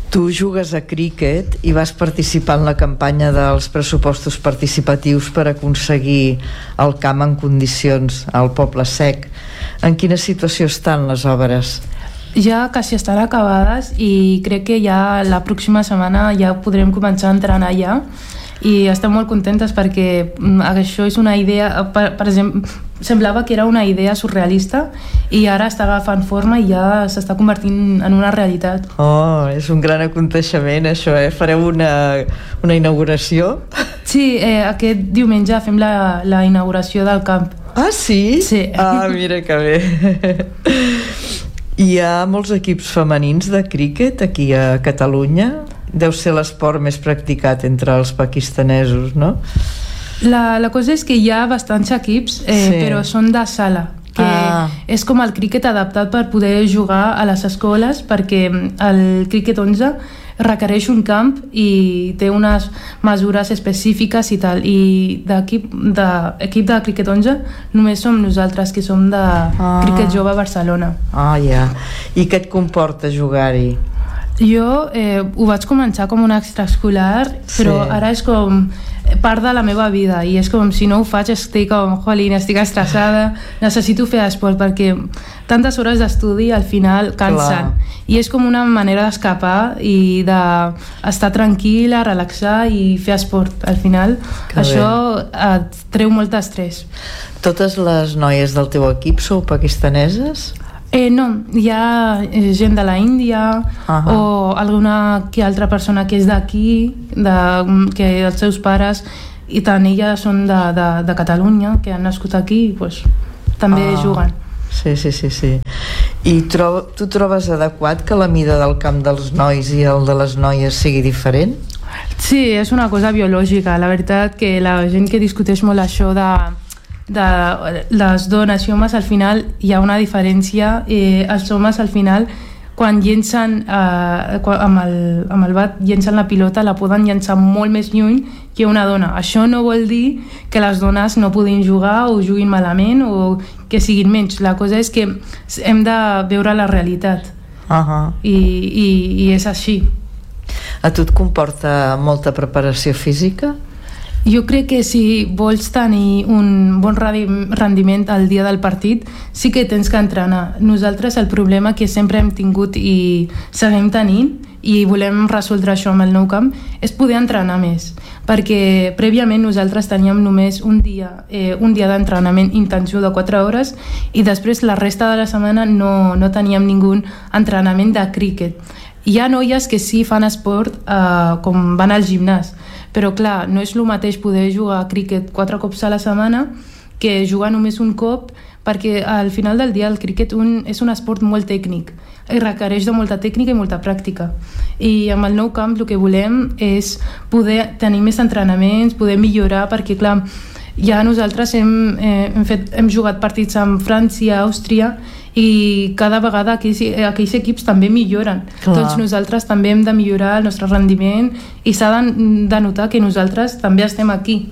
Tu jugues a críquet i vas participar en la campanya dels pressupostos participatius per aconseguir el camp en condicions al Poble Sec. En quina situació estan les obres? Ja quasi estan acabades i crec que ja la pròxima setmana ja podrem començar a entrenar ja, i estem molt contentes perquè això és una idea, per exemple, semblava que era una idea surrealista i ara està agafant forma i ja s'està convertint en una realitat. Oh, és un gran aconteixement això, Fareu una inauguració? Sí, aquest diumenge fem la inauguració del camp. Ah, sí? Sí. Ah, mira que bé. Hi ha molts equips femenins de críquet aquí a Catalunya. Deu ser l'esport més practicat entre els pakistanesos, no? La cosa és que hi ha bastants equips, sí, però són de sala, que és com el críquet adaptat per poder jugar a les escoles, perquè el críquet 11 requereix un camp i té unes mesures específiques i tal, i d'equip de críquet 11 només som nosaltres, que som de críquet jove a Barcelona. Ja. I què et comporta jugar-hi? Jo ho vaig començar com un extraescolar, però ara és com part de la meva vida i és com si no ho faig estic estressada, necessito fer esport perquè tantes hores d'estudi al final cansen. I és com una manera d'escapar i d'estar tranquil·la, relaxar i fer esport. Al final això et treu molt d'estrès. Totes les noies del teu equip sou pakistaneses? No, hi ha gent de la Índia o alguna que altra persona que és d'aquí, que els seus pares i tant elles són de Catalunya, que han nascut aquí, doncs també juguen. Sí. I tu trobes adequat que la mida del camp dels nois i el de les noies sigui diferent? Sí, és una cosa biològica. La veritat que la gent que discuteix molt això de les dones i homes, al final hi ha una diferència. Els homes al final quan llencen amb el bat, llencen la pilota, la poden llençar molt més lluny que una dona. Això no vol dir que les dones no puguin jugar o juguin malament o que siguin menys. La cosa és que hem de veure la realitat i és així. A tu et comporta molta preparació física? Jo crec que si vols tenir un bon rendiment al dia del partit, sí que tens que entrenar. Nosaltres el problema que sempre hem tingut i seguim tenint, i volem resoldre això amb el nou camp, és poder entrenar més. Perquè prèviament nosaltres teníem només un dia d'entrenament intensiu de 4 hores i després la resta de la setmana no teníem ningú entrenament de críquet. Hi ha noies que sí fan esport com van al gimnàs, però clar, no és el mateix poder jugar a críquet 4 cops a la setmana que jugar només un cop, perquè al final del dia el críquet és un esport molt tècnic i requereix de molta tècnica i molta pràctica, i amb el nou camp el que volem és poder tenir més entrenaments, poder millorar, perquè clar, ja nosaltres hem jugat partits amb França, Àustria, i cada vegada aquells equips també milloren. Tots nosaltres també hem de millorar el nostre rendiment i s'ha de notar que nosaltres també estem aquí.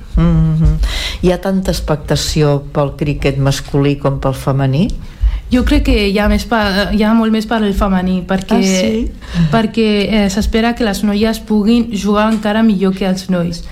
Hi ha tanta expectació pel críquet masculí com pel femení? Jo crec que hi ha molt més per al femení, perquè s'espera que les noies puguin jugar encara millor que els nois,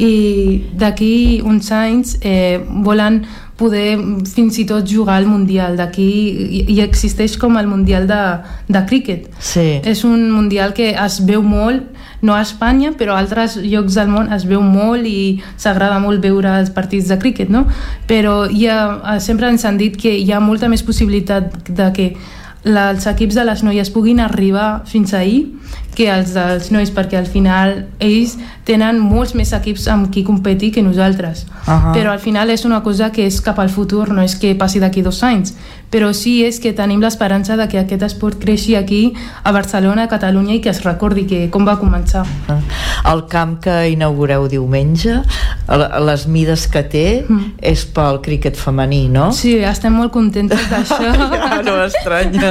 i d'aquí uns anys volen poder fins i tot jugar al Mundial. D'aquí i existeix com el Mundial de críquet. És un Mundial que es veu molt, no a Espanya, però a altres llocs del món es veu molt i s'agrada molt veure els partits de críquet, no? Però sempre ens han dit que hi ha molta més possibilitat de que els equips de les noies puguin arribar fins ahir que els dels nois, perquè al final ells tenen molts més equips amb qui competir que nosaltres. Però al final és una cosa que és cap al futur, no és que passi d'aquí 2 anys, però sí és que tenim l'esperança de que aquest esport creixi aquí a Barcelona, a Catalunya, i que es recordi com va començar. El camp que inaugureu diumenge, les mides que té és pel críquet femení, no? Sí, estem molt contentes d'això. No m'estranya.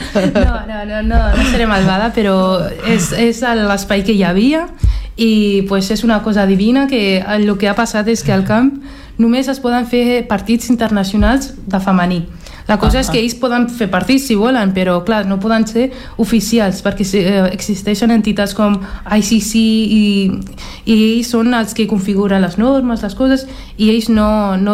No seré malvada, però és l'espai que hi havia i és una cosa divina, que el que ha passat és que al camp només es poden fer partits internacionals de femení. La cosa és que ells poden fer partits si volen, però clar, no poden ser oficials perquè existeixen entitats com ICC i ells són els que configuren les normes, les coses, i ells no ho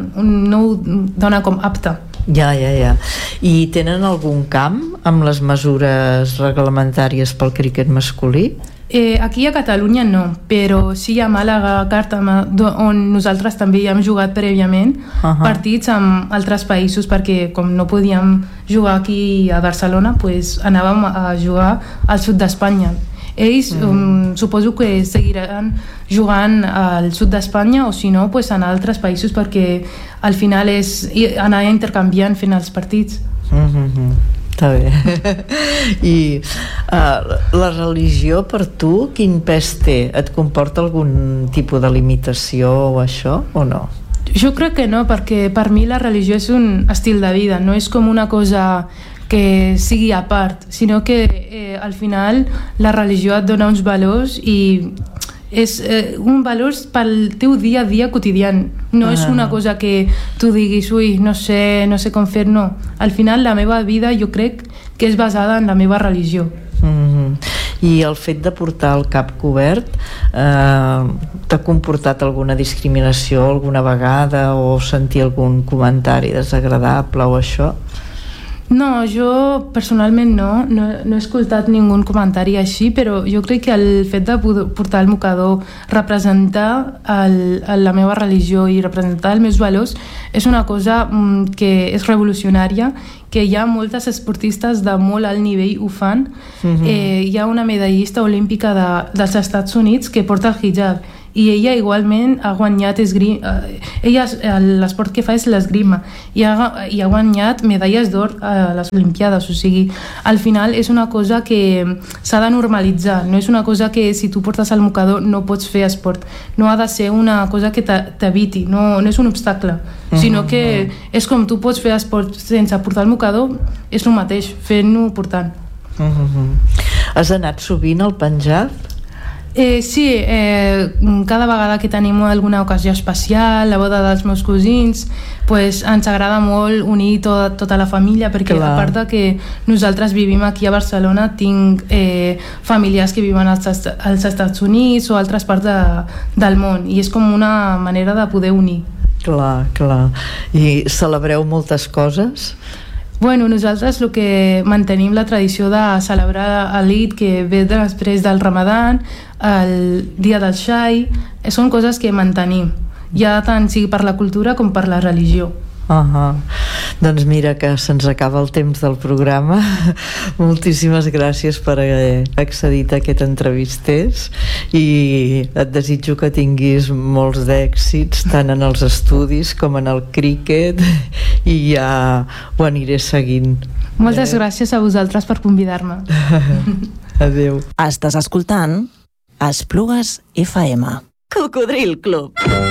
donen com apte. Ja. I tenen algun camp amb les mesures reglamentàries pel criquet masculí? Aquí a Catalunya no, però sí a Màlaga, Càrtama, on nosaltres també hi hem jugat prèviament partits amb altres països, perquè com no podíem jugar aquí a Barcelona, pues anàvem a jugar al sud d'Espanya. Ells suposo que seguiran jugant al sud d'Espanya o si no pues en altres països, perquè al final és anar intercanviant fent els partits. Està bé. I la religió per tu quin pes té? Et comporta algun tipus de limitació o això o no? Jo crec que no, perquè per mi la religió és un estil de vida, no és com una cosa que sigui a part, sinó que al final la religió et dona uns valors i és un valor pel teu dia a dia quotidià, no és una cosa que tu diguis ui, no sé com fer, no. Al final la meva vida jo crec que és basada en la meva religió. I el fet de portar el cap cobert t'ha comportat alguna discriminació alguna vegada o sentir algun comentari desagradable o això? No, jo personalment no he escoltat ningú comentari així, però jo crec que el fet de portar el mocador, representar la meva religió i representar els meus valors és una cosa que és revolucionària, que hi ha moltes esportistes de molt alt nivell ho fan. Hi ha una medallista olímpica dels Estats Units que porta el hijab i ella igualment ha guanyat l'esport que fa és l'esgrima i ha guanyat medalles d'or a les Olimpiades, o sigui, al final és una cosa que s'ha de normalitzar, no és una cosa que si tu portes el mocador no pots fer esport, no ha de ser una cosa que t'eviti, no és un obstacle, sinó que és com tu pots fer esport sense portar el mocador, és el mateix, fent-ho portant. Has anat sovint al Panjab? Sí, cada vegada que tenim alguna ocasió especial, la boda dels meus cosins, pues ens agrada molt unir tota la família, perquè a part de que nosaltres vivim aquí a Barcelona, tinc famílies que viuen als Estats Units o altres parts del món, i és com una manera de poder unir. Clar. I celebreu moltes coses? Bueno, nosaltres el que mantenim la tradició de celebrar l'Eid, que ve després del Ramadan, el dia del Xai, són coses que mantenim, ja tant sigui per la cultura com per la religió. Doncs mira que se'ns acaba el temps del programa. Moltíssimes gràcies per haver accedit a aquest entrevisters i et desitjo que tinguis molts d'èxits tant en els estudis com en el críquet i ja ho aniré seguint. Moltes gràcies a vosaltres per convidar-me. Adéu. Estàs escoltant Esplugues FM. Cocodril Club.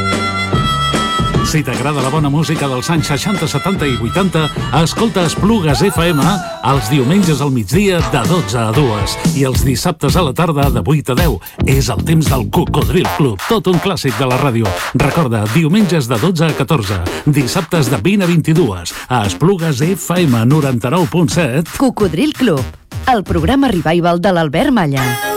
Si t'agrada la bona música dels anys 60, 70 i 80, escolta Esplugues FM els diumenges al migdia de 12 a 2 i els dissabtes a la tarda de 8 a 10. És el temps del Cocodril Club, tot un clàssic de la ràdio. Recorda, diumenges de 12 a 14, dissabtes de 20 a 22, a Esplugues FM 99.7. Cocodril Club, el programa revival de l'Albert Malla.